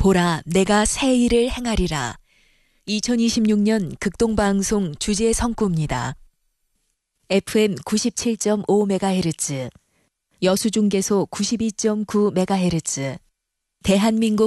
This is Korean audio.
보라, 내가 새 일을 행하리라. 2026년 극동방송 주제 성구입니다. FM 97.5MHz, 여수중계소 92.9MHz, 대한민국